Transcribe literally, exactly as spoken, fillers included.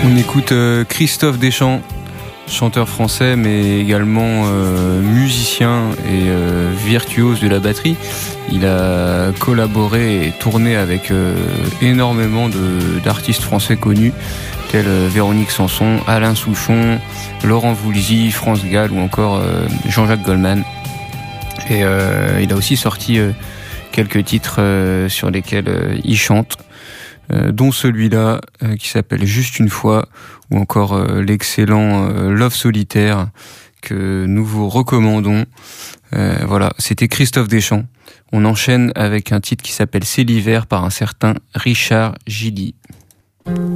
On écoute euh, Christophe Deschamps, chanteur français mais également euh, musicien et euh, virtuose de la batterie. Il a collaboré et tourné avec euh, énormément de, d'artistes français connus tels euh, Véronique Sanson, Alain Souchon, Laurent Voulzy, France Gall ou encore euh, Jean-Jacques Goldman. Et euh, il a aussi sorti euh, quelques titres euh, sur lesquels euh, il chante. Euh, dont celui-là euh, qui s'appelle Juste une fois, ou encore euh, l'excellent euh, Love Solitaire que nous vous recommandons. Euh, voilà, c'était Christophe Deschamps. On enchaîne avec un titre qui s'appelle C'est l'hiver par un certain Richard Gilly.